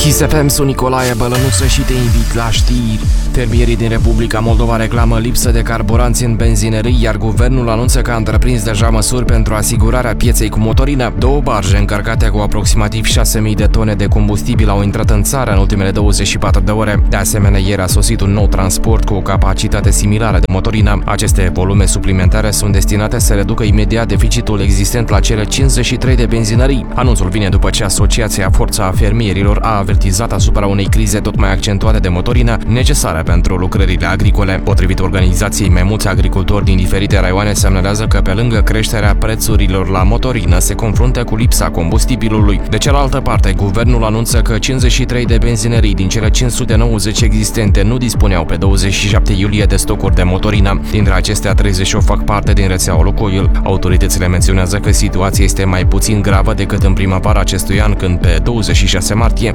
Kiss FM, sunt Nicolae Bălănuță și te invit la știri. Fermierii din Republica Moldova reclamă lipsă de carburanți în benzinării, iar guvernul anunță că a întreprins deja măsuri pentru asigurarea pieței cu motorină. 2 barje încărcate cu aproximativ 6.000 de tone de combustibil au intrat în țară în ultimele 24 de ore. De asemenea, ieri a sosit un nou transport cu o capacitate similară de motorină. Aceste volume suplimentare sunt destinate să reducă imediat deficitul existent la cele 53 de benzinării. Anunțul vine după ce Asociația Forța Fermierilor a avertizat asupra unei crize tot mai accentuate de motorină, necesară pentru lucrările agricole. Potrivit organizației, mai mulți agricultori din diferite raioane semnalează că pe lângă creșterea prețurilor la motorină se confruntă cu lipsa combustibilului. De cealaltă parte, guvernul anunță că 53 de benzinării din cele 590 existente nu dispuneau pe 27 iulie de stocuri de motorină. Dintre acestea, 38 fac parte din rețeaua Lukoil. Autoritățile menționează că situația este mai puțin gravă decât în primăvara acestui an, când pe 26 martie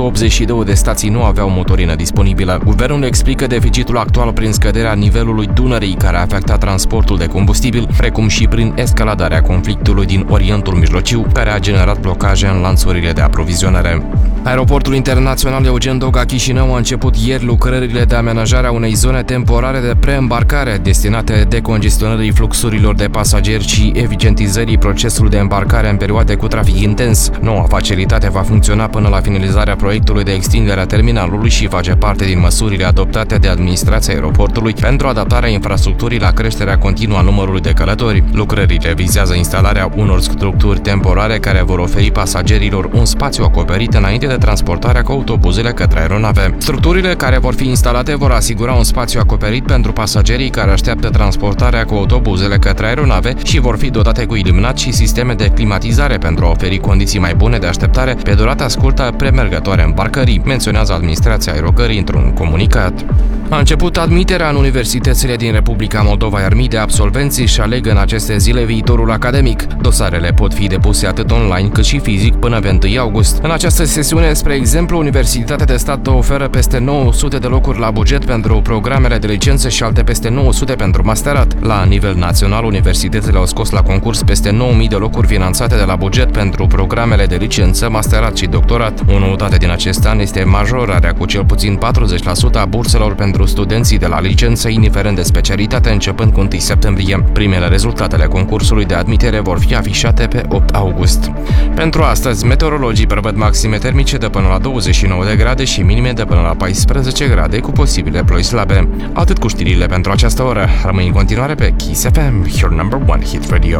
182 de stații nu aveau motorină disponibilă. Guvernul explică deficitul actual prin scăderea nivelului Dunării, care a afectat transportul de combustibil, precum și prin escaladarea conflictului din Orientul Mijlociu, care a generat blocaje în lanțurile de aprovizionare. Aeroportul internațional Eugen Doga Chișinău a început ieri lucrările de amenajare a unei zone temporare de preîmbarcare destinate decongestionării fluxurilor de pasageri și eficientizării procesului de îmbarcare în perioade cu trafic intens. Noua facilitate va funcționa până la finalizarea proiectului de extindere a terminalului și face parte din măsurile adoptate de administrația aeroportului pentru adaptarea infrastructurii la creșterea continuă a numărului de călători. Lucrările vizează instalarea unor structuri temporare care vor oferi pasagerilor un spațiu acoperit înainte de transportarea cu autobuzele către aeronave. Structurile care vor fi instalate vor asigura un spațiu acoperit pentru pasagerii care așteaptă transportarea cu autobuzele către aeronave și vor fi dotate cu iluminat și sisteme de climatizare pentru a oferi condiții mai bune de așteptare pe durata scurtă premergătoare îmbarcării, menționează administrația aerocării într-un comunicat. A început admiterea în universitățile din Republica Moldova, iar mii de absolvenți își aleg în aceste zile viitorul academic. Dosarele pot fi depuse atât online cât și fizic până pe 1 august. În această sesiune, spre exemplu, Universitatea de Stat oferă peste 900 de locuri la buget pentru programele de licență și alte peste 900 pentru masterat. La nivel național, universitățile au scos la concurs peste 9000 de locuri finanțate de la buget pentru programele de licență, masterat și doctorat. O noutate din acest an este majorarea cu cel puțin 40% a burselor pentru studenții de la licență, indiferent de specialitate, începând cu 1 septembrie. Primele rezultate ale concursului de admitere vor fi afișate pe 8 august. Pentru astăzi, meteorologii prevăd maxime termice de până la 29 de grade și minime de până la 14 grade, cu posibile ploi slabe. Atât cu știrile pentru această oră. Rămâi în continuare pe Kiss FM, your number one hit radio.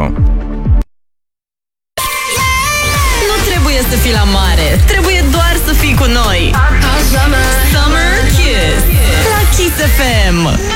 Nu trebuie să fii la mare, trebuie doar să fii cu noi. Summer Kiss la Kiss FM.